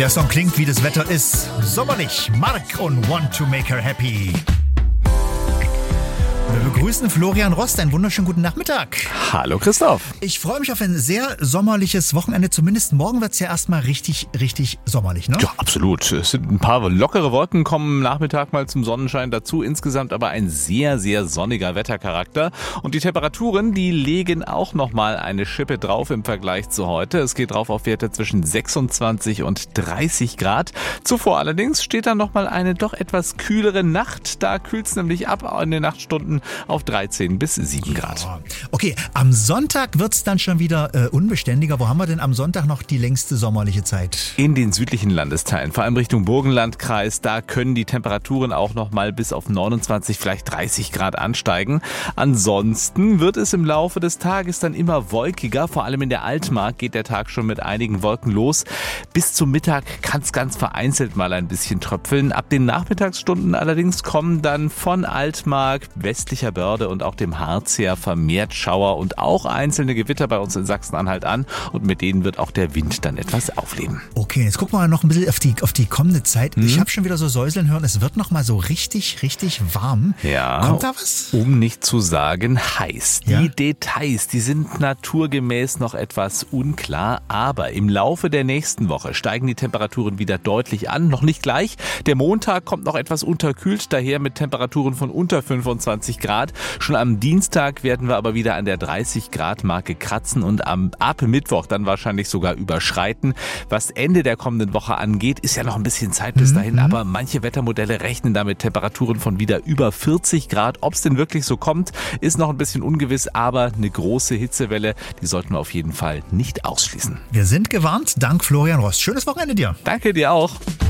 Der Song klingt, wie das Wetter ist. Sommerlich. Mark und Want to Make Her Happy. Wir begrüßen Florian Rost. Einen wunderschönen guten Nachmittag. Hallo Christoph. Ich freue mich auf ein sehr sommerliches Wochenende. Zumindest morgen wird es ja erstmal richtig sommerlich, ne? Ja, absolut. Es sind ein paar lockere Wolken, kommen am Nachmittag mal zum Sonnenschein dazu. Insgesamt aber ein sehr, sehr sonniger Wettercharakter. Und die Temperaturen, die legen auch nochmal eine Schippe drauf im Vergleich zu heute. Es geht drauf auf Werte zwischen 26 und 30 Grad. Zuvor allerdings steht dann nochmal eine doch etwas kühlere Nacht. Da kühlt es nämlich ab in den Nachtstunden auf 13 bis 7 Grad. Ja. Okay, am Sonntag wird es dann schon wieder unbeständiger. Wo haben wir denn am Sonntag noch die längste sommerliche Zeit? In den südlichen Landesteilen, vor allem Richtung Burgenlandkreis, da können die Temperaturen auch noch mal bis auf 29, vielleicht 30 Grad ansteigen. Ansonsten wird es im Laufe des Tages dann immer wolkiger. Vor allem in der Altmark geht der Tag schon mit einigen Wolken los. Bis zum Mittag kann es ganz vereinzelt mal ein bisschen tröpfeln. Ab den Nachmittagsstunden allerdings kommen dann von Altmark, westlicher Börde und auch dem Harz her vermehrt Schauer und auch einzelne Gewitter bei uns in Sachsen-Anhalt an. Und mit denen wird auch der Wind dann etwas aufleben. Okay, jetzt gucken wir noch ein bisschen auf die kommende Zeit. Ich habe schon wieder so säuseln hören, es wird noch mal so richtig warm. Ja, kommt da was? Um nicht zu sagen heiß. Ja? Die Details, die sind naturgemäß noch etwas unklar, aber im Laufe der nächsten Woche steigen die Temperaturen wieder deutlich an. Noch nicht gleich. Der Montag kommt noch etwas unterkühlt, daher mit Temperaturen von unter 25 Grad. Schon am Dienstag werden wir aber wieder an der 30 Grad Marke kratzen und ab Mittwoch dann wahrscheinlich sogar überschreiten. Was Ende der kommenden Woche angeht, ist ja noch ein bisschen Zeit bis dahin, aber manche Wettermodelle rechnen damit Temperaturen von wieder über 40 Grad. Ob es denn wirklich so kommt, ist noch ein bisschen ungewiss, aber eine große Hitzewelle, die sollten wir auf jeden Fall nicht ausschließen. Wir sind gewarnt. Dank Florian Rost. Schönes Wochenende dir. Danke dir auch.